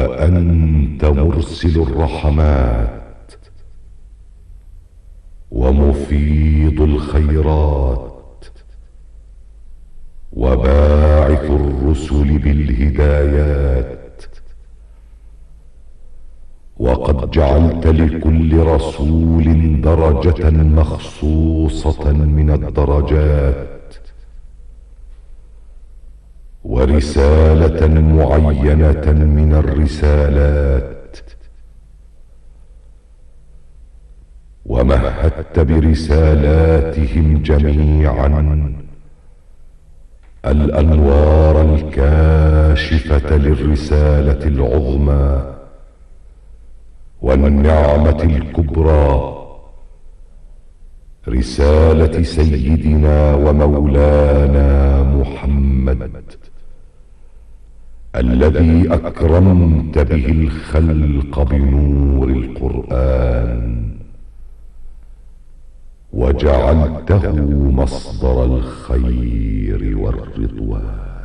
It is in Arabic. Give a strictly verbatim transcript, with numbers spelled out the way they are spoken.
وأنت مرسل الرحمات ومفيض الخيرات وباعث الرسل بالهدايات. وقد جعلت لكل رسول درجة مخصوصة من الدرجات ورسالة معينة من الرسالات، ومهدت برسالاتهم جميعا الأنوار الكاشفة للرسالة العظمى والنعمة الكبرى، رسالة سيدنا ومولانا محمد الذي أكرمت به الخلق بنور القرآن وجعلته مصدر الخير والرضوان.